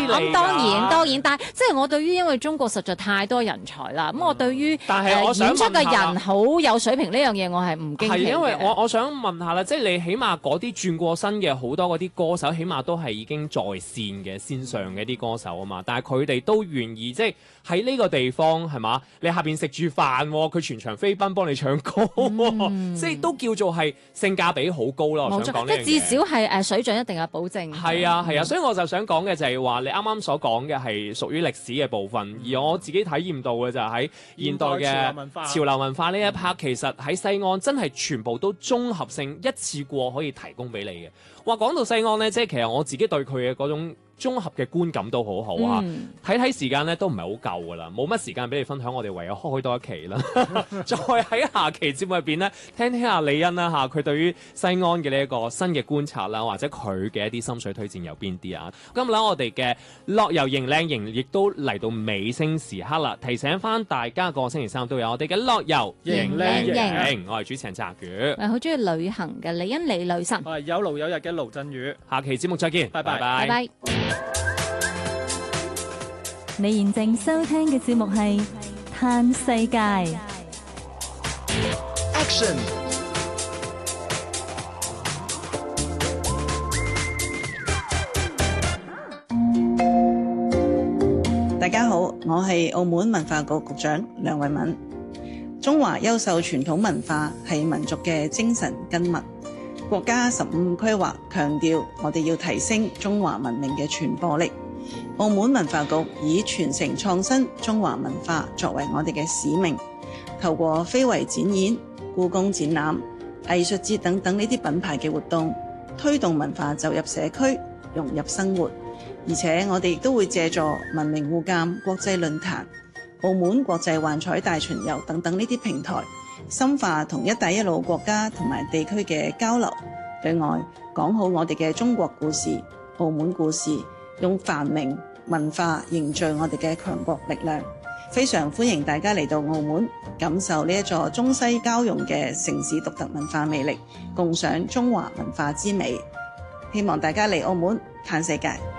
咁當然，但係即係我對於因為中國實在太多人才啦，咁我對於演出嘅人好有水平呢樣嘢，我係唔驚奇嘅。係因為我想問下啦，即係你起碼嗰啲轉過身嘅好多嗰啲歌手，起碼都係已經在線嘅線上嘅啲歌手啊嘛，但係佢哋都願意即係喺呢個地方係嘛？你下邊食住飯，佢全場飛奔幫你唱歌，即係都叫做係性價比好高咯。我想講呢樣嘢， 即係至少係水準一定有保證。 係啊，所以我就想講嘅就係話，你啱啱所講嘅係屬於歷史嘅部分，而我自己體驗到嘅就係喺現代嘅潮流文化呢一 part，其實喺西安真係全部都綜合性一次過可以提供俾你嘅。哇，講到西安呢，即係其實我自己對佢嘅嗰種綜合嘅觀感都好好啊！睇時間咧都唔係好夠噶啦，冇乜時間俾你分享，我哋唯有開多一期啦。再喺下期節目入邊咧，聽下李欣啦嚇，佢對於西安嘅呢一個新嘅觀察啦，或者佢嘅一啲心水推薦有邊啲啊？今日咧我哋嘅樂遊型靚型亦都嚟到尾聲時刻啦，提醒翻大家個星期三都有我哋嘅樂遊型靚型，我係主持人澤宇， 我好中意旅行嘅李欣李女神， 我係有勞有日嘅盧振宇， 下期節目再見，拜拜。 你現正收聽嘅節目係《嘆世界》。 Action！ 大家好，我係澳門文化局局長梁慧敏。中華優秀傳統文化係民族嘅精神根脈。國家15規劃強調，我哋要提升中華文明嘅傳播力。澳門文化局以傳承創新中華文化作為我哋嘅使命，透過非遺展演、故宮展覽、藝術節等等呢啲品牌嘅活動，推動文化走入社區，融入生活。而且我哋亦都會借助文明互鑒國際論壇、澳門國際幻彩大巡遊等等呢啲平台，深化同一帶一路國家同埋地區嘅交流，對外講好我哋嘅中國故事、澳門故事，用繁榮文化凝聚我哋嘅強國力量。非常歡迎大家嚟到澳門，感受呢一座中西交融嘅城市獨特文化魅力，共賞中華文化之美。希望大家嚟澳門嘆世界。